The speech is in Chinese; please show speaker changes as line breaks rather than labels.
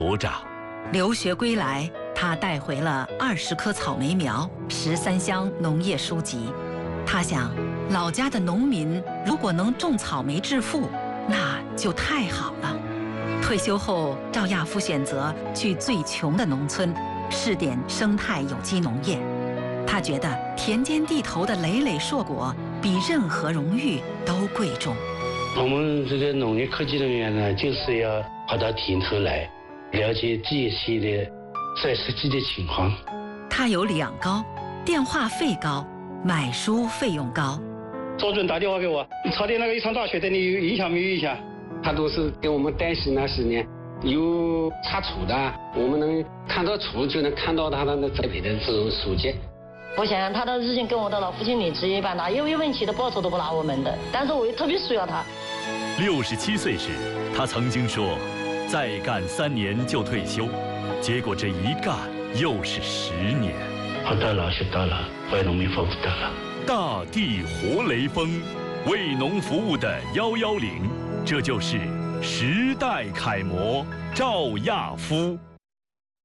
组长。
留学归来，他带回了20棵草莓苗、13箱农业书籍。他想，老家的农民如果能种草莓致富，那就太好了。退休后，赵亚夫选择去最穷的农村，试点生态有机农业。他觉得田间地头的累累硕果比任何荣誉都贵重。
我们这个农业科技人员呢，就是要跑到田头来，了解这些的实际的情况。
他有2高，电话费高，买书费用高。
周主任打电话给我，朝天那个一场大雪对你有影响没有影响？
他都是给我们担心那是呢，有查处的，我们能看到处就能看到他的栽培的这种书籍。
我想想，他的日经跟我的老父亲你值一半，哪有一分钱的报酬都不拿我们的，但是我又特别需要他。
67岁时，他曾经说，再干3年就退休，结果这一干又是10年。
活到老学到老，为农民服务到老。
大地活雷锋，为农服务的110，这就是时代楷模赵亚夫。